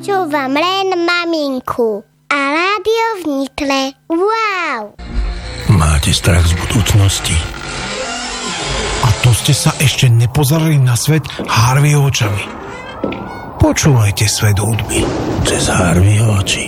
Počúvam len maminku. A rádio v Nitre. Wow! Máte strach z budúcnosti? A to ste sa ešte nepozerali na svet Harveyho očami. Počúvajte svet hudby Cez Harveyho oči.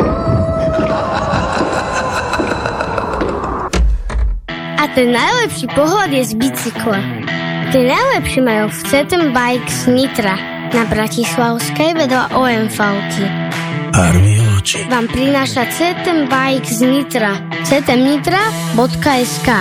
A ten najlepší pohľad je z bicykla. Tie najlepší majú v CTM Bike z Nitra na Bratislavskej vedľa OMV-ky. Harveyho oči Vám prináša CTM Bike z Nitra. ctmnitra.sk.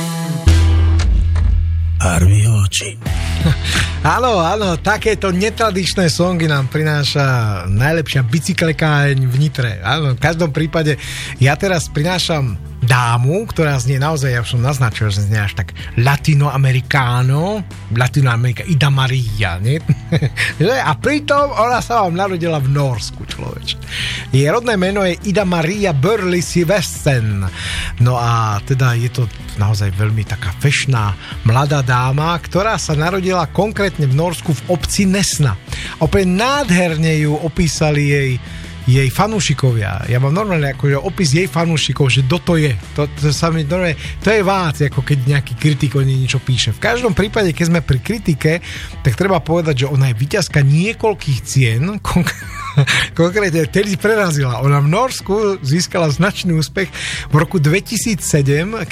Harveyho oči. Áno, takéto netradičné songy nám prináša najlepšia bicyklekáň v Nitre. Áno, v každom prípade ja teraz prinášam dámu, ktorá znie naozaj, ja už som naznačil, že znie až tak latinoamericano, Ida Maria, nie? A pritom ona sa vám narodila v Norsku, človeč. Jej rodné meno je Ida Maria Burley Siversen. No a teda je to naozaj veľmi taká fešná mladá dáma, ktorá sa narodila konkrétne v Norsku v obci Nesna. Opäť nádherne ju opísali jej fanúšikovia. Ja mám normálne akože opis jej fanúšikov, že to je. To je vác, ako keď nejaký kritik o nej niečo píše. V každom prípade, keď sme pri kritike, tak treba povedať, že ona je víťazka niekoľkých cien. Konkrétne tedy prerazila. Ona v Norsku získala značný úspech v roku 2007,